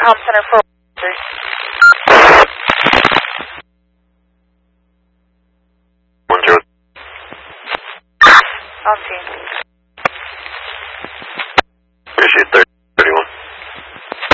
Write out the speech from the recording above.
comm center for... Buongiorno. I'll see. Appreciate that.